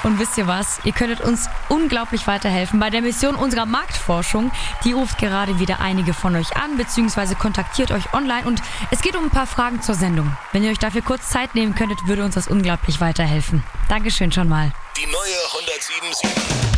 Und wisst ihr was? Ihr könntet uns unglaublich weiterhelfen bei der Mission unserer Marktforschung. Die ruft gerade wieder einige von euch an, beziehungsweise kontaktiert euch online. Und es geht um ein paar Fragen zur Sendung. Wenn ihr euch dafür kurz Zeit nehmen könntet, würde uns das unglaublich weiterhelfen. Dankeschön schon mal. Die neue 107.7